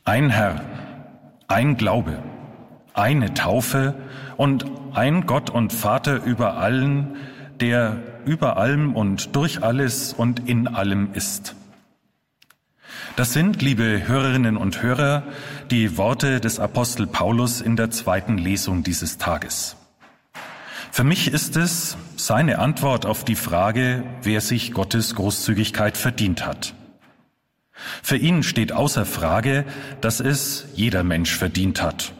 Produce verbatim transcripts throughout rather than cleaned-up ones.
Ein Herr, ein Glaube, eine Taufe und ein Gott und Vater über allen, der über allem und durch alles und in allem ist. Das sind, liebe Hörerinnen und Hörer, die Worte des Apostel Paulus in der zweiten Lesung dieses Tages. Für mich ist es seine Antwort auf die Frage, wer sich Gottes Großzügigkeit verdient hat. Für ihn steht außer Frage, dass es jeder Mensch verdient hat.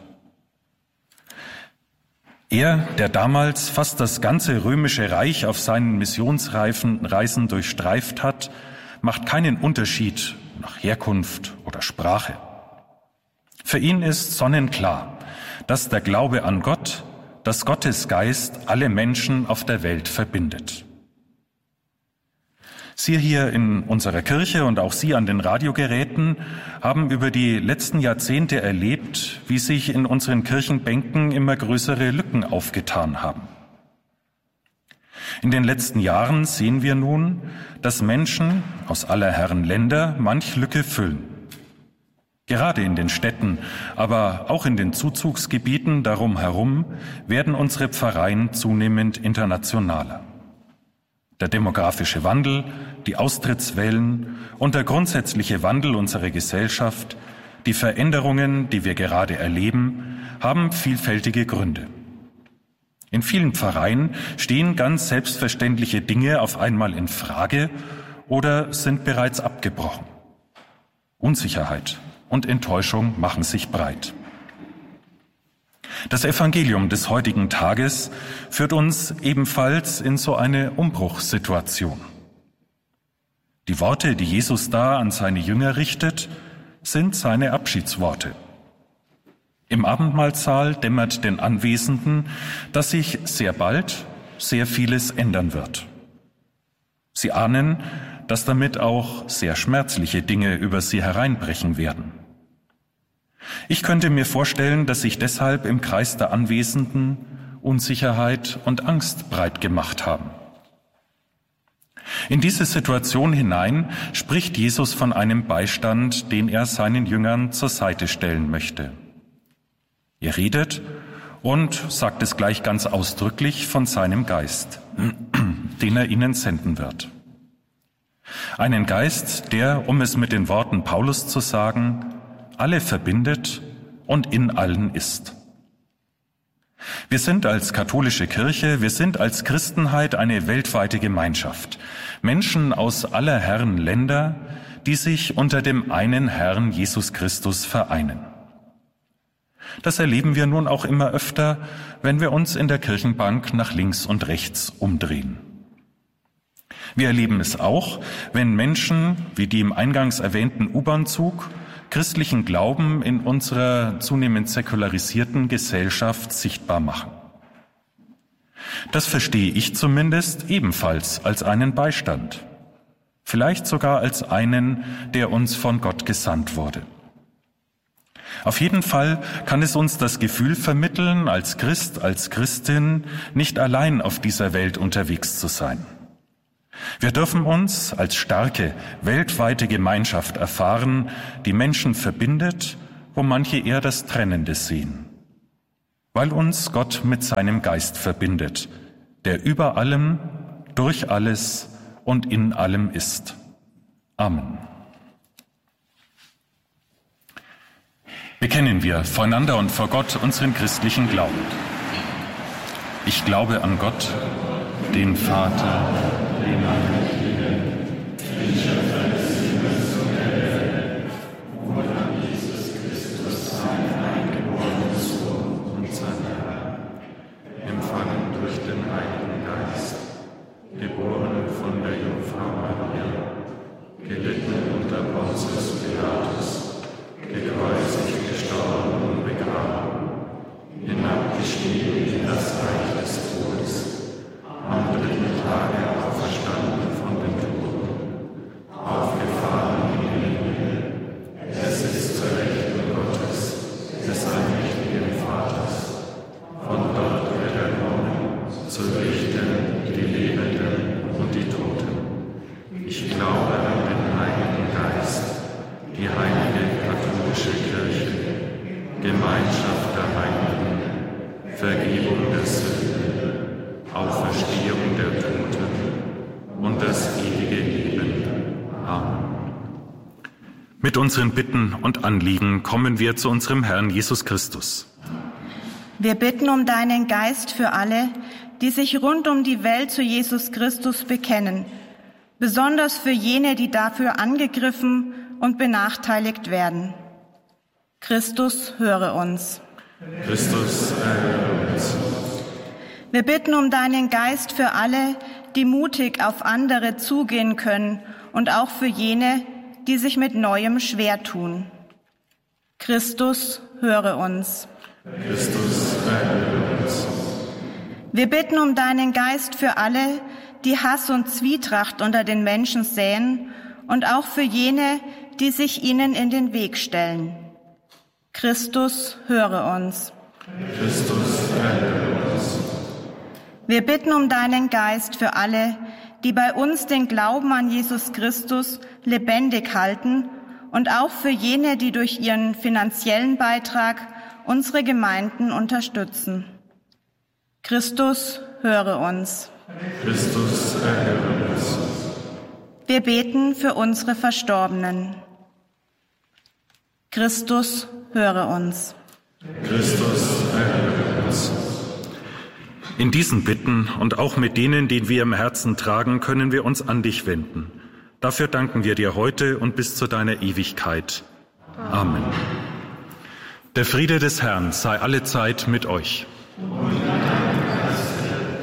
Er, der damals fast das ganze römische Reich auf seinen Missionsreisen durchstreift hat, macht keinen Unterschied nach Herkunft oder Sprache. Für ihn ist sonnenklar, dass der Glaube an Gott, dass Gottes Geist alle Menschen auf der Welt verbindet. Sie hier in unserer Kirche und auch Sie an den Radiogeräten haben über die letzten Jahrzehnte erlebt, wie sich in unseren Kirchenbänken immer größere Lücken aufgetan haben. In den letzten Jahren sehen wir nun, dass Menschen aus aller Herren Länder manch Lücke füllen. Gerade in den Städten, aber auch in den Zuzugsgebieten darum herum werden unsere Pfarreien zunehmend internationaler. Der demografische Wandel, die Austrittswellen und der grundsätzliche Wandel unserer Gesellschaft, die Veränderungen, die wir gerade erleben, haben vielfältige Gründe. In vielen Pfarreien stehen ganz selbstverständliche Dinge auf einmal in Frage oder sind bereits abgebrochen. Unsicherheit und Enttäuschung machen sich breit. Das Evangelium des heutigen Tages führt uns ebenfalls in so eine Umbruchssituation. Die Worte, die Jesus da an seine Jünger richtet, sind seine Abschiedsworte. Im Abendmahlsaal dämmert den Anwesenden, dass sich sehr bald sehr vieles ändern wird. Sie ahnen, dass damit auch sehr schmerzliche Dinge über sie hereinbrechen werden. Ich könnte mir vorstellen, dass sich deshalb im Kreis der Anwesenden Unsicherheit und Angst breit gemacht haben. In diese Situation hinein spricht Jesus von einem Beistand, den er seinen Jüngern zur Seite stellen möchte. Er redet und sagt es gleich ganz ausdrücklich von seinem Geist, den er ihnen senden wird. Einen Geist, der, um es mit den Worten Paulus zu sagen, alle verbindet und in allen ist. Wir sind als katholische Kirche, wir sind als Christenheit eine weltweite Gemeinschaft. Menschen aus aller Herren Länder, die sich unter dem einen Herrn Jesus Christus vereinen. Das erleben wir nun auch immer öfter, wenn wir uns in der Kirchenbank nach links und rechts umdrehen. Wir erleben es auch, wenn Menschen, wie die im eingangs erwähnten U-Bahn-Zug, christlichen Glauben in unserer zunehmend säkularisierten Gesellschaft sichtbar machen. Das verstehe ich zumindest ebenfalls als einen Beistand, vielleicht sogar als einen, der uns von Gott gesandt wurde. Auf jeden Fall kann es uns das Gefühl vermitteln, als Christ, als Christin nicht allein auf dieser Welt unterwegs zu sein. Wir dürfen uns als starke, weltweite Gemeinschaft erfahren, die Menschen verbindet, wo manche eher das Trennende sehen. Weil uns Gott mit seinem Geist verbindet, der über allem, durch alles und in allem ist. Amen. Bekennen wir voreinander und vor Gott unseren christlichen Glauben. Ich glaube an Gott, den Vater, den Allmächtigen, den Schöpfer des Himmels und der Erde, und an Jesus Christus, seinen eingeborenen Sohn und seinen Herrn, empfangen durch den Heiligen Geist, geboren von der Jungfrau Maria, gelitten unter Pontius Pilatus, gekreuzigt, gestorben und begraben, hinabgestiegen in das Reich des Todes, am dritten Tage auferstanden von den Toten, aufgefahren in den Himmel, es ist zur Rechten Gottes, des allmächtigen Vaters. Von dort wird er kommen, zu richten die Lebenden und die Toten. Ich glaube an den Heiligen Geist, die heilige katholische Kirche, Gemeinschaft der Heiligen, Vergebung der Sünden, Auferstehung der Toten und das ewige Leben. Amen. Mit unseren Bitten und Anliegen kommen wir zu unserem Herrn Jesus Christus. Wir bitten um deinen Geist für alle, die sich rund um die Welt zu Jesus Christus bekennen, besonders für jene, die dafür angegriffen und benachteiligt werden. Christus, höre uns. Christus, erhöre uns. Wir bitten um deinen Geist für alle, die mutig auf andere zugehen können und auch für jene, die sich mit Neuem schwer tun. Christus, höre uns. Christus, erhöre uns. Wir bitten um deinen Geist für alle, die Hass und Zwietracht unter den Menschen säen und auch für jene, die sich ihnen in den Weg stellen. Christus, höre uns. Christus, erhöre uns. Wir bitten um deinen Geist für alle, die bei uns den Glauben an Jesus Christus lebendig halten und auch für jene, die durch ihren finanziellen Beitrag unsere Gemeinden unterstützen. Christus, höre uns. Christus, erhöre uns. Wir beten für unsere Verstorbenen. Christus, höre uns. Christus, erhöre uns. In diesen Bitten und auch mit denen, die wir im Herzen tragen, können wir uns an dich wenden. Dafür danken wir dir heute und bis zu deiner Ewigkeit. Amen. Der Friede des Herrn sei allezeit mit euch. Und